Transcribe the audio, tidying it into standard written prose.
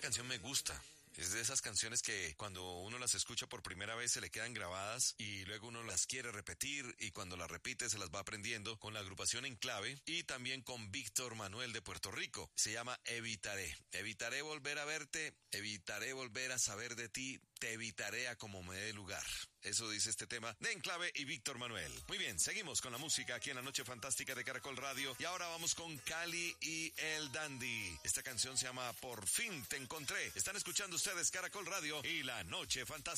canción me gusta. Es de esas canciones que cuando uno las escucha por primera vez se le quedan grabadas y luego uno las quiere repetir y cuando las repite se las va aprendiendo con la agrupación Enclave y también con Víctor Manuel de Puerto Rico. Se llama Evitaré. Evitaré volver a verte, evitaré volver a saber de ti, te evitaré a como me dé lugar. Eso dice este tema de Enclave y Víctor Manuel. Muy bien, seguimos con la música aquí en la Noche Fantástica de Caracol Radio. Y ahora vamos con Cali y el Dandy. Esta canción se llama Por fin te encontré. Están escuchando ustedes Caracol Radio y la Noche Fantástica.